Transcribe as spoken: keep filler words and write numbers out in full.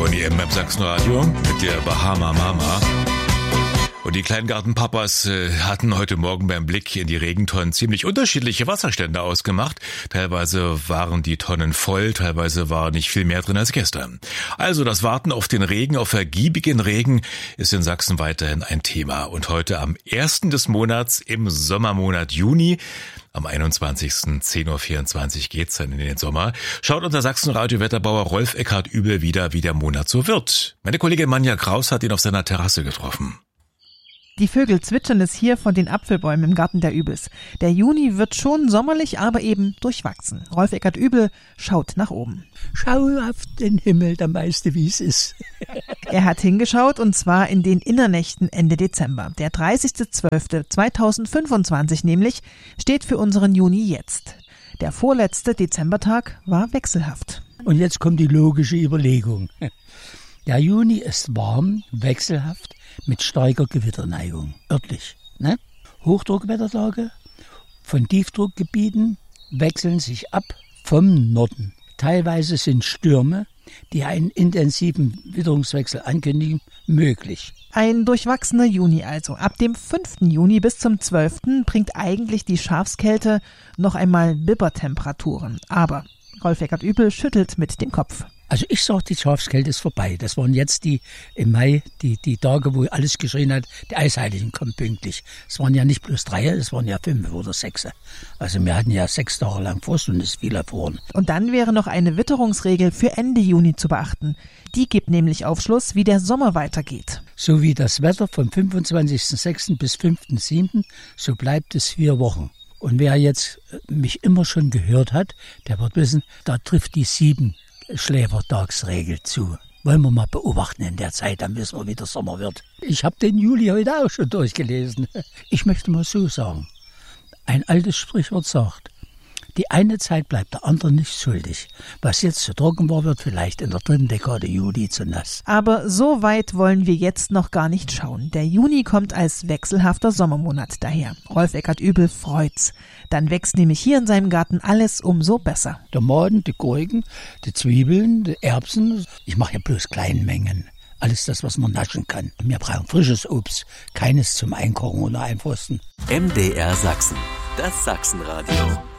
Bonnie M. beim Sachsenradio mit der Bahama Mama. Und die kleinen Gartenpapas äh, hatten heute Morgen beim Blick in die Regentonnen ziemlich unterschiedliche Wasserstände ausgemacht. Teilweise waren die Tonnen voll, teilweise war nicht viel mehr drin als gestern. Also das Warten auf den Regen, auf ergiebigen Regen, ist in Sachsen weiterhin ein Thema. Und heute am ersten des Monats im Sommermonat Juni, am einundzwanzigsten zehn Uhr vierundzwanzig geht's dann in den Sommer, schaut unser Sachsenradio-Wetterbauer Rolf Eckhardt Übel wieder, wie der Monat so wird. Meine Kollegin Manja Kraus hat ihn auf seiner Terrasse getroffen. Die Vögel zwitschern es hier von den Apfelbäumen im Garten der Übels. Der Juni wird schon sommerlich, aber eben durchwachsen. Rolf Eckhardt Übel schaut nach oben. Schau auf den Himmel, dann weißt du, wie es ist. Er hat hingeschaut, und zwar in den Innernächten Ende Dezember. Der dreißigster zwölfter zweitausendfünfundzwanzig nämlich steht für unseren Juni jetzt. Der vorletzte Dezembertag war wechselhaft. Und jetzt kommt die logische Überlegung. Der Juni ist warm, wechselhaft, mit starker Gewitterneigung, örtlich. Ne? Hochdruckwetterlage von Tiefdruckgebieten wechseln sich ab vom Norden. Teilweise sind Stürme, die einen intensiven Witterungswechsel ankündigen, möglich. Ein durchwachsener Juni also. Ab dem fünften Juni bis zum zwölften bringt eigentlich die Schafskälte noch einmal Bibbertemperaturen. Aber Rolf Eckhardt Übel schüttelt mit dem Kopf. Also ich sage, die Schafskälte ist vorbei. Das waren jetzt die im Mai, die, die Tage, wo alles geschrien hat, die Eisheiligen kommen pünktlich. Es waren ja nicht bloß drei, es waren ja fünf oder sechs. Also wir hatten ja sechs Tage lang Frost und es fiel erfroren. Und dann wäre noch eine Witterungsregel für Ende Juni zu beachten. Die gibt nämlich Aufschluss, wie der Sommer weitergeht. So wie das Wetter vom fünfundzwanzigsten sechsten bis fünften siebten, so bleibt es vier Wochen. Und wer jetzt mich immer schon gehört hat, der wird wissen, da trifft die sieben Schläfertagsregel zu. Wollen wir mal beobachten in der Zeit, dann wissen wir, wie der Sommer wird. Ich habe den Juli heute auch schon durchgelesen. Ich möchte mal so sagen, ein altes Sprichwort sagt, die eine Zeit bleibt der andere nicht schuldig. Was jetzt zu trocken war, wird vielleicht in der dritten Dekade Juli zu nass. Aber so weit wollen wir jetzt noch gar nicht schauen. Der Juni kommt als wechselhafter Sommermonat daher. Rolf Eckhardt Übel freut's. Dann wächst nämlich hier in seinem Garten alles umso besser. Tomaten, die Gurken, die Zwiebeln, die Erbsen. Ich mache ja bloß kleine Mengen. Alles das, was man naschen kann. Wir brauchen frisches Obst, keines zum Einkochen oder Einfrosten. M D R Sachsen, das Sachsenradio.